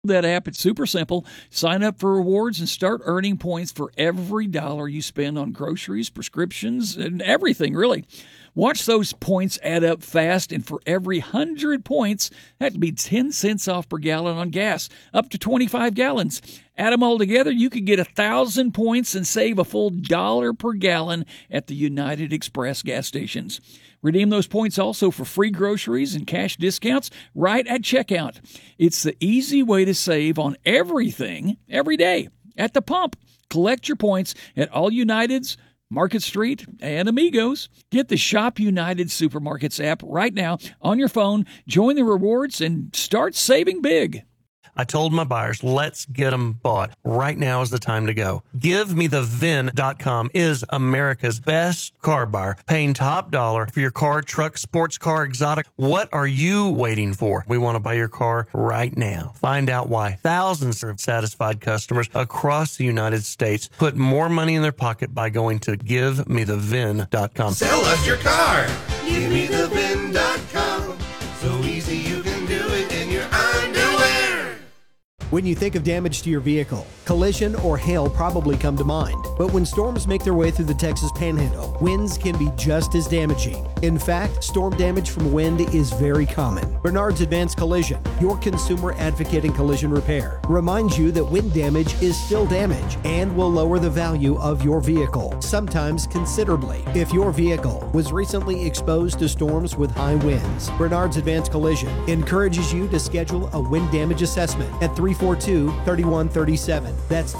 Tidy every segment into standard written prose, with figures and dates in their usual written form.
That app, it's super simple. Sign up for rewards and start earning points for every dollar you spend on groceries, prescriptions, and everything, really. Watch those points add up fast, and for every 100 points, that'd be 10 cents off per gallon on gas, up to 25 gallons. Add them all together, you could get 1,000 points and save a full $1 per gallon at the United Express gas stations. Redeem those points also for free groceries and cash discounts right at checkout. It's the easy way to save on everything every day at the pump. Collect your points at all Uniteds, Market Street, and Amigos. Get the Shop United Supermarkets app right now on your phone. Join the rewards and start saving big. I told my buyers, let's get them bought. Right now is the time to go. GiveMeTheVin.com is America's best car buyer, paying top dollar for your car, truck, sports car, exotic. What are you waiting for? We want to buy your car right now. Find out why thousands of satisfied customers across the United States put more money in their pocket by going to GiveMeTheVin.com. Sell us your car. GiveMeTheVin.com. So easy you can do it in your underwear. When you think of damage to your vehicle, collision or hail probably come to mind. But when storms make their way through the Texas Panhandle, winds can be just as damaging. In fact, storm damage from wind is very common. Bernard's Advanced Collision, your consumer advocate in collision repair, reminds you that wind damage is still damage and will lower the value of your vehicle, sometimes considerably. If your vehicle was recently exposed to storms with high winds, Bernard's Advanced Collision encourages you to schedule a wind damage assessment at 342-3137. That's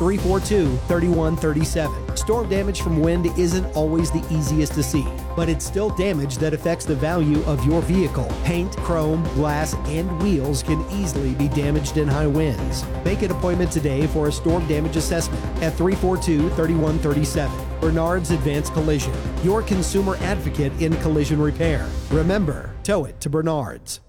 342-3137. Storm damage from wind isn't always the easiest to see, but it's still damage that affects the value of your vehicle. Paint, chrome, glass, and wheels can easily be damaged in high winds. Make an appointment today for a storm damage assessment at 342-3137. Bernard's Advanced Collision, your consumer advocate in collision repair. Remember, tow it to Bernard's.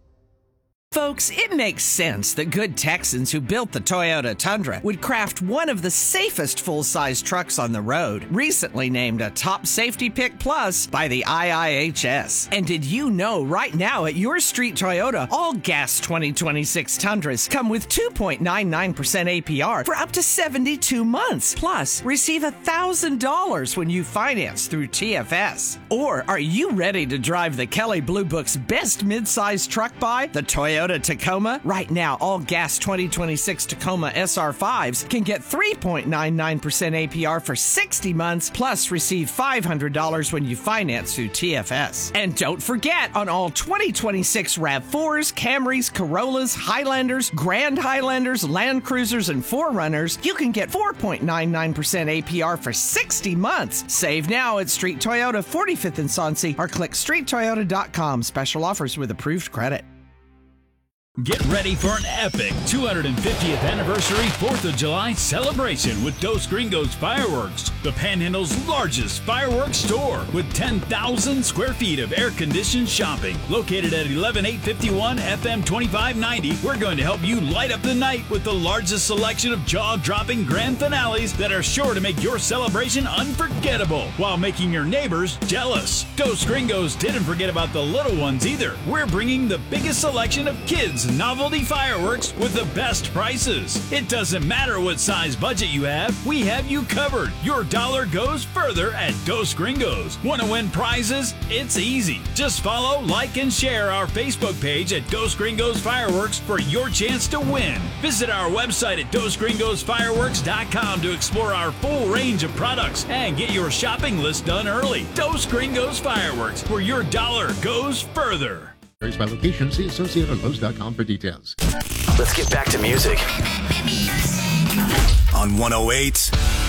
Folks, it makes sense that good Texans who built the Toyota Tundra would craft one of the safest full-size trucks on the road, recently named a Top Safety Pick Plus by the IIHS. And did you know right now at your street Toyota, all gas 2026 Tundras come with 2.99% APR for up to 72 months. Plus, receive $1,000 when you finance through TFS. Or are you ready to drive the Kelley Blue Book's best midsize truck buy, the Toyota Tacoma? Right now, all gas 2026 Tacoma SR5s can get 3.99% APR for 60 months, plus receive $500 when you finance through TFS. And don't forget, on all 2026 RAV4s, Camrys, Corollas, Highlanders, Grand Highlanders, Land Cruisers, and 4Runners, you can get 4.99% APR for 60 months. Save now at Street Toyota, 45th and Soncy, or click streettoyota.com. Special offers with approved credit. Get ready for an epic 250th anniversary 4th of July celebration with Dos Gringos Fireworks, the Panhandle's largest fireworks store with 10,000 square feet of air-conditioned shopping. Located at 11851 FM 2590, we're going to help you light up the night with the largest selection of jaw-dropping grand finales that are sure to make your celebration unforgettable while making your neighbors jealous. Dos Gringos didn't forget about the little ones either. We're bringing the biggest selection of kids novelty fireworks with the best prices. It doesn't matter what size budget you have, we have you covered. Your dollar goes further at Dos Gringos. Want to win prizes? It's easy. Just follow, like, and share our Facebook page at Dos Gringos Fireworks for your chance to win. Visit our website at DosGringosFireworks.com to explore our full range of products and get your shopping list done early. Dos Gringos Fireworks, where your dollar goes further. By location, see AssociatedPost.com for details. Let's get back to music. On 108